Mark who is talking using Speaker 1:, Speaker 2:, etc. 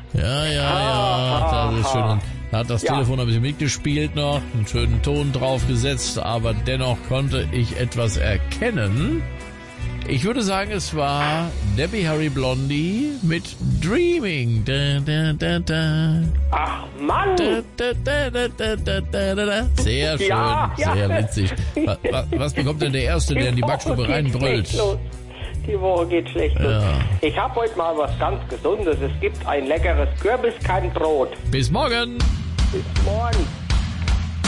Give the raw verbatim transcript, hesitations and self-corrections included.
Speaker 1: Ja, ja, ja, das ist schön. Und hat das
Speaker 2: Ja.
Speaker 1: Telefon ein bisschen mitgespielt noch, einen schönen Ton draufgesetzt, aber dennoch konnte ich etwas erkennen. Ich würde sagen, es war Debbie Harry Blondie mit Dreaming. Da, da, da, da.
Speaker 2: Ach Mann!
Speaker 1: Da, da, da, da, da, da, da, da. Sehr schön,
Speaker 2: Ja, ja.
Speaker 1: sehr witzig. Was, was bekommt denn der Erste, der in die Backstube
Speaker 2: Woche geht
Speaker 1: reinbrüllt?
Speaker 2: schlecht los. Die Woche geht schlecht
Speaker 1: Ja.
Speaker 2: los. Ich habe heute mal was ganz Gesundes. Es gibt ein leckeres Kürbiskernbrot.
Speaker 1: Bis morgen!
Speaker 2: Bis morgen.